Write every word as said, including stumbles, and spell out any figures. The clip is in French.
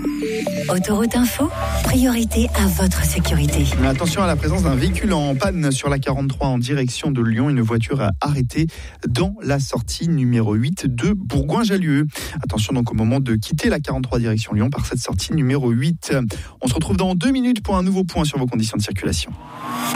Autoroute Info, priorité à votre sécurité. Mais attention à la présence d'un véhicule en panne sur la quarante-trois en direction de Lyon. Une voiture a arrêté dans la sortie numéro huit de Bourgoin-Jallieu. Attention donc au moment de quitter la quarante-trois direction Lyon par cette sortie numéro huit. On se retrouve dans deux minutes pour un nouveau point sur vos conditions de circulation.